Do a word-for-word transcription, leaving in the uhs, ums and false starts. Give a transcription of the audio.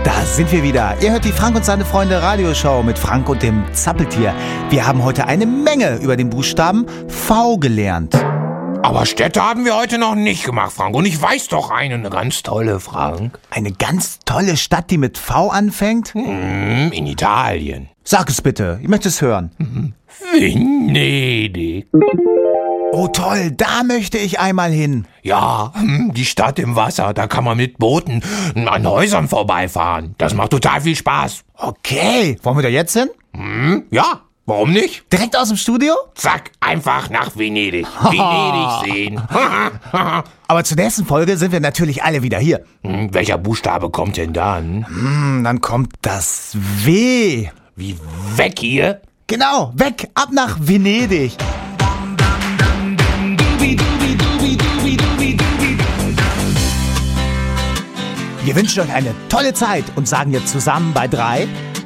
Da sind wir wieder. Ihr hört die Frank und seine Freunde Radioshow mit Frank und dem Zappeltier. Wir haben heute eine Menge über den Buchstaben V gelernt. Aber Städte haben wir heute noch nicht gemacht, Frank. Und ich weiß doch eine, eine ganz tolle, Frank. Eine ganz tolle Stadt, die mit V anfängt? Hm, in Italien. Sag es bitte, ich möchte es hören. Mhm. Venedig. Oh toll, da möchte ich einmal hin. Ja, die Stadt im Wasser, da kann man mit Booten an Häusern vorbeifahren. Das macht total viel Spaß. Okay, wollen wir da jetzt hin? Hm, ja, warum nicht? Direkt aus dem Studio? Zack, einfach nach Venedig. Venedig sehen. Aber zur nächsten Folge sind wir natürlich alle wieder hier. Hm, welcher Buchstabe kommt denn dann? Hm, dann kommt das W. Wie weg hier? Genau, weg, ab nach Venedig. Wir wünschen euch eine tolle Zeit und sagen jetzt zusammen bei drei